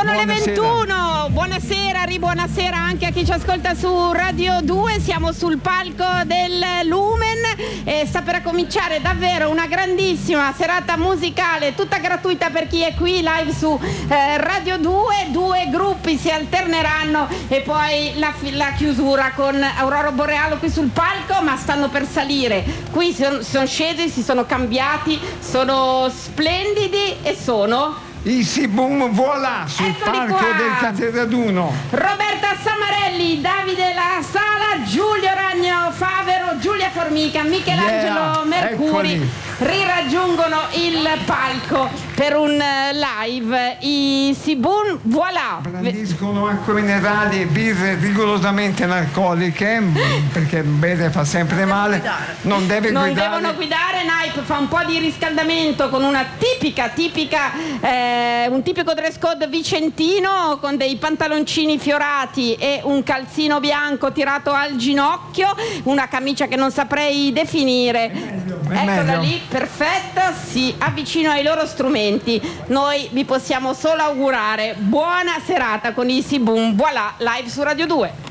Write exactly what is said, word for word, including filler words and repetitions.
Sono Buonasera. le ventuno, buonasera, ribuonasera anche a chi ci ascolta su Radio due, siamo sul palco del Lumen e sta per cominciare davvero una grandissima serata musicale, tutta gratuita per chi è qui live su eh, Radio due, due gruppi si alterneranno e poi la, la chiusura con Aurora Boreale qui sul palco, ma stanno per salire, qui si sono, sono scesi, si sono cambiati, sono splendidi e sono... I Sibum Voilà sul Eccoli palco qua. del Catedraduno. Roberta Samarelli, Davide La Sala, Giulio Ragno Favero, Giulia Formica, Michelangelo Yeah, Mercuri eccoli. riraggiungono il palco per un eh, live. I Sibum Voilà. Brandiscono acque minerali e birre rigorosamente analcoliche perché bere fa sempre male. Non deve Non guidare. devono guidare, Naip fa un po' di riscaldamento con una tipica, tipica, eh, un tipico dress code vicentino con dei pantaloncini fiorati e un calzino bianco tirato al ginocchio, una camicia che non saprei definire. è Eccola meglio. lì, perfetta, si avvicina ai loro strumenti. Noi vi possiamo solo augurare buona serata con i Sibum Voilà live su Radio due.